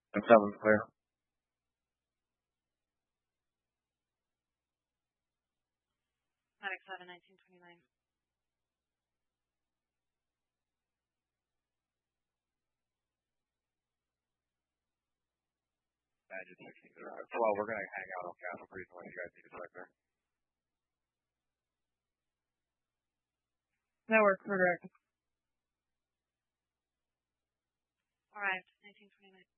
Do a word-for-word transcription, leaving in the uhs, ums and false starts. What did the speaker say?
And seven clear. Medic seven, nineteen twenty-nine. Badger sixteen. Well, we're going to hang out on Castle Breeze unless you guys need a sec there. That works for direct. Arrived, nineteen twenty-nine.